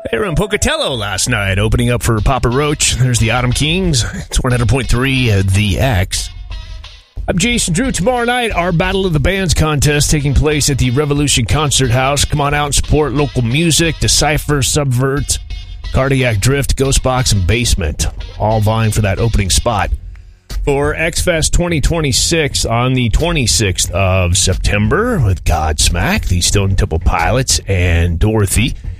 They were in Pocatello last night, opening up for Papa Roach. There's the Autumn Kings. It's 100.3 The X. I'm Jason Drew. Tomorrow night, our Battle of the Bands contest taking place at the Revolution Concert House. Come on out and support local music, Decipher, Subvert, Cardiac Drift, Ghostbox, and Basement. All vying for that opening spot for X-Fest 2026 on the 26th of September with Godsmack, the Stone Temple Pilots, and Dorothy.